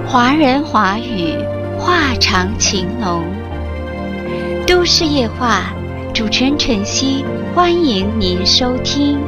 华人华语，话长情浓。都市夜话，主持人晨曦，欢迎您收听。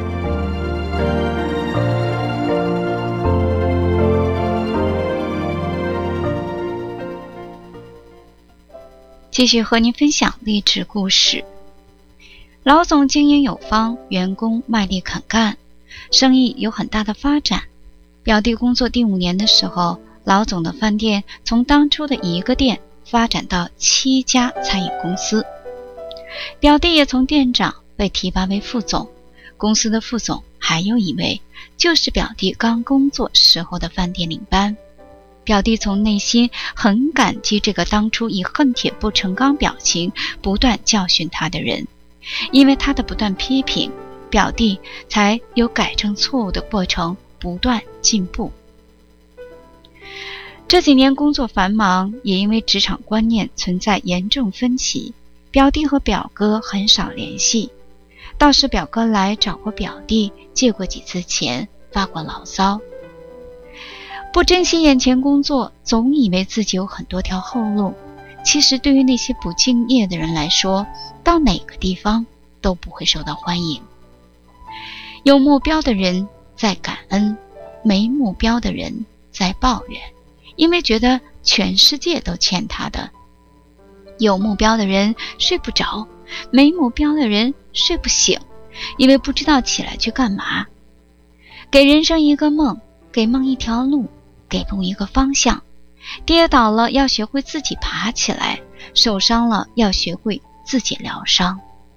继续和您分享励志故事。老总经营有方，员工卖力肯干，生意有很大的发展。表弟工作第5年的时候，老总的饭店从当初的1个店发展到7家餐饮公司。表弟也从店长被提拔为副总，公司的副总还有一位，就是表弟刚工作时候的饭店领班。表弟从内心很感激这个当初以恨铁不成钢表情不断教训他的人，因为他的不断批评，表弟才有改正错误的过程，不断进步。这几年工作繁忙，也因为职场观念存在严重分歧，表弟和表哥很少联系。倒是表哥来找过表弟，借过几次钱，发过牢骚。不珍惜眼前工作，总以为自己有很多条后路。其实对于那些不敬业的人来说，到哪个地方都不会受到欢迎。有目标的人在感恩，没目标的人在抱怨，因为觉得全世界都欠他的。有目标的人睡不着，没目标的人睡不醒，因为不知道起来去干嘛。给人生一个梦，给梦一条路，给路一个方向。跌倒了要学会自己爬起来，受伤了要学会自己疗伤。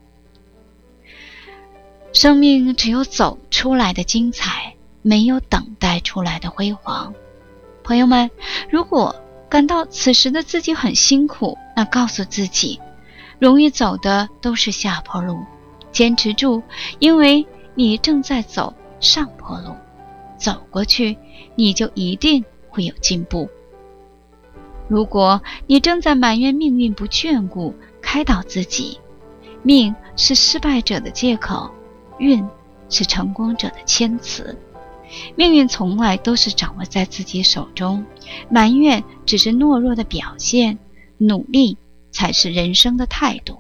生命只有走出来的精彩，没有等待出来的辉煌。朋友们，如果感到此时的自己很辛苦，那告诉自己，容易走的都是下坡路，坚持住，因为你正在走上坡路，走过去，你就一定会有进步。如果你正在埋怨命运不眷顾，开导自己，命是失败者的借口，运是成功者的谦词。命运从来都是掌握在自己手中，埋怨只是懦弱的表现，努力才是人生的态度。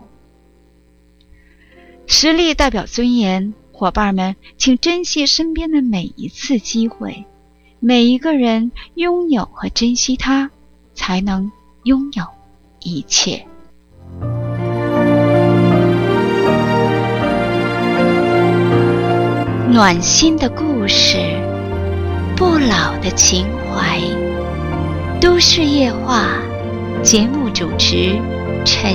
实力代表尊严，伙伴们，请珍惜身边的每一次机会，每一个人拥有和珍惜它，才能拥有一切。暖心的故事，不老的情怀。都市夜话，节目主持陈